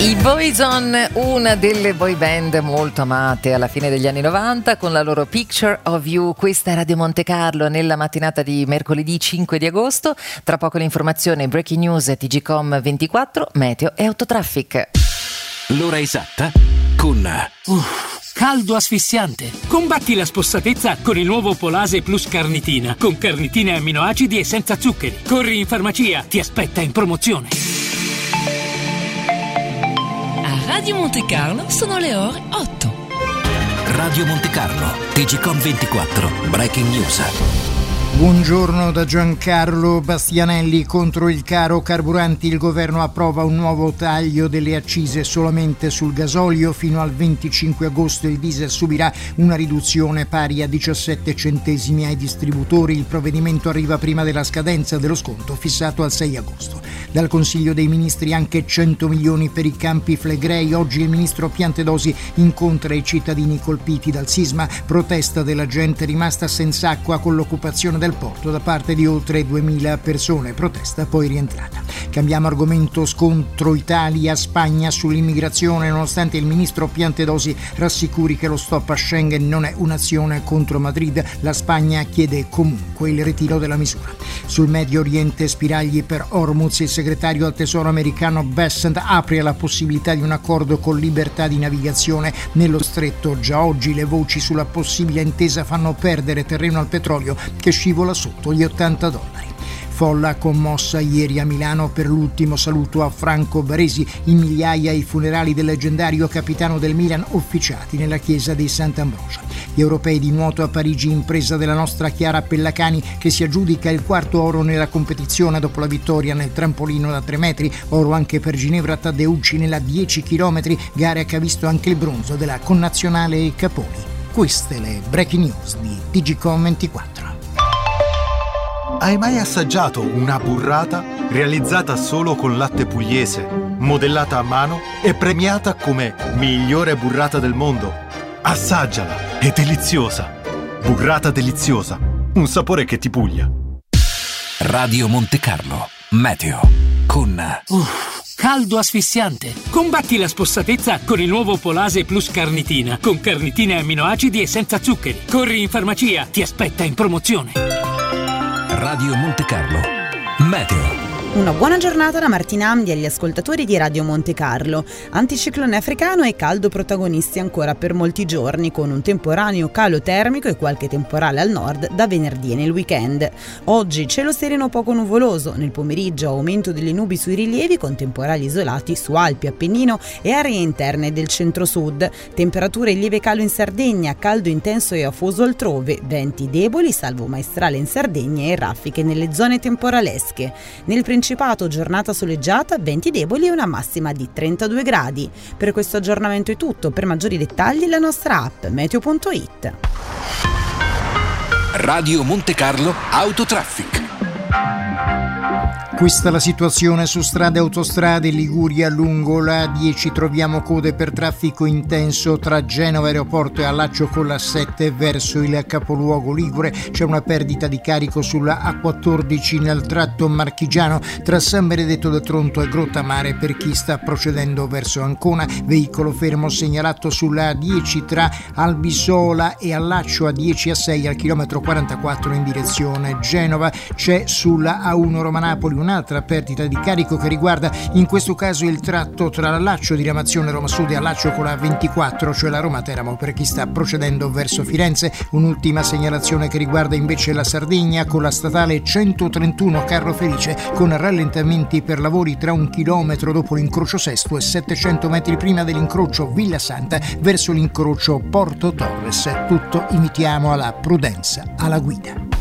I Boyzone, una delle boy band molto amate alla fine degli anni 90 con la loro Picture of You. Questa è Radio Monte Carlo nella mattinata di mercoledì 5 di agosto. Tra poco l'informazione Breaking News TGcom 24, Meteo e Autotraffic. L'ora esatta con caldo asfissiante. Combatti la spossatezza con il nuovo Polase Plus Carnitina, con carnitina e amminoacidi e senza zuccheri. Corri in farmacia, ti aspetta in promozione. Radio Monte Carlo sono le ore 8. Radio Monte Carlo, TGcom 24, Breaking News. Buongiorno da Giancarlo Bastianelli. Contro il caro carburanti il governo approva un nuovo taglio delle accise solamente sul gasolio. Fino al 25 agosto il diesel subirà una riduzione pari a 17 centesimi ai distributori. Il provvedimento arriva prima della scadenza dello sconto fissato al 6 agosto. Dal Consiglio dei Ministri anche 100 milioni per i Campi Flegrei. Oggi il ministro Piantedosi incontra i cittadini colpiti dal sisma. Protesta della gente rimasta senza acqua con l'occupazione del porto da parte di oltre 2000 persone, protesta poi rientrata. Cambiamo argomento: scontro Italia-Spagna sull'immigrazione, nonostante il ministro Piantedosi rassicuri che lo stop a Schengen non è un'azione contro Madrid, la Spagna chiede comunque il ritiro della misura. Sul Medio Oriente spiragli per Hormuz, il segretario al tesoro americano Bessent apre alla possibilità di un accordo con libertà di navigazione nello stretto. Già oggi le voci sulla possibile intesa fanno perdere terreno al petrolio che scivola sotto gli $80. Folla commossa ieri a Milano per l'ultimo saluto a Franco Baresi. In migliaia i funerali del leggendario capitano del Milan officiati nella chiesa di Sant'Ambrogio. Gli europei di nuoto a Parigi, impresa della nostra Chiara Pellacani, che si aggiudica il quarto oro nella competizione dopo la vittoria nel trampolino da 3 metri. Oro anche per Ginevra Taddeucci nella 10 km, gara che ha visto anche il bronzo della connazionale Caponi. Queste le breaking news di TGcom 24. Hai mai assaggiato una burrata realizzata solo con latte pugliese, modellata a mano e premiata come migliore burrata del mondo? Assaggiala, è deliziosa. Burrata deliziosa, un sapore che ti puglia. Radio Monte Carlo, Meteo con Caldo asfissiante. Combatti la spossatezza con il nuovo Polase Plus Carnitina, con carnitina e amminoacidi e senza zuccheri. Corri in farmacia, ti aspetta in promozione. Radio Monte Carlo, Meteo. Una buona giornata da Martina Amdi agli ascoltatori di Radio Monte Carlo. Anticiclone africano e caldo protagonisti ancora per molti giorni, con un temporaneo calo termico e qualche temporale al nord da venerdì e nel weekend. Oggi cielo sereno poco nuvoloso, nel pomeriggio aumento delle nubi sui rilievi con temporali isolati su Alpi, Appennino e aree interne del centro-sud. Temperature in lieve calo in Sardegna, caldo intenso e afoso altrove, venti deboli salvo maestrale in Sardegna e raffiche nelle zone temporalesche. Nel Principato giornata soleggiata, venti deboli e una massima di 32 gradi. Per questo aggiornamento è tutto. Per maggiori dettagli la nostra app meteo.it. Radio Monte Carlo Autotraffic. Questa è la situazione su strade e autostrade. Liguria lungo la 10 troviamo code per traffico intenso tra Genova Aeroporto e allaccio con la 7 verso il capoluogo ligure. C'è una perdita di carico sulla A14 nel tratto marchigiano tra San Benedetto del Tronto e Grottamare per chi sta procedendo verso Ancona. Veicolo fermo segnalato sulla A10 tra Albisola e allaccio A10 a 6 al chilometro 44 in direzione Genova. C'è sulla A1 Roma Napoli un'altra perdita di carico che riguarda in questo caso il tratto tra l'allaccio di Ramazione Roma Sud e allaccio con la 24, cioè la Roma Teramo per chi sta procedendo verso Firenze. Un'ultima segnalazione che riguarda invece la Sardegna con la statale 131 Carro Felice con rallentamenti per lavori tra 1 chilometro dopo l'incrocio Sesto e 700 metri prima dell'incrocio Villa Santa verso l'incrocio Porto Torres. Tutto invitiamo alla prudenza alla guida.